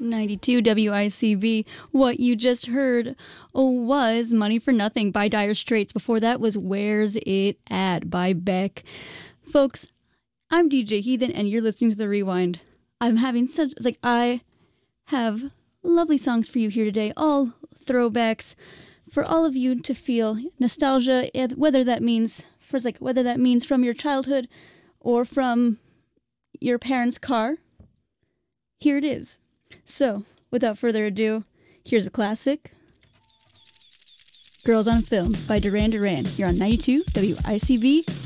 92 WICB. What you just heard was Money for Nothing by Dire Straits. Before that was Where's It At by Beck. Folks, I'm DJ Heathen and you're listening to The Rewind. I have lovely songs for you here today, all throwbacks for all of you to feel nostalgia, whether that means from your childhood or from your parents' car. Here it is. So, without further ado, here's a classic. Girls on Film by Duran Duran. You're on 92 WICB.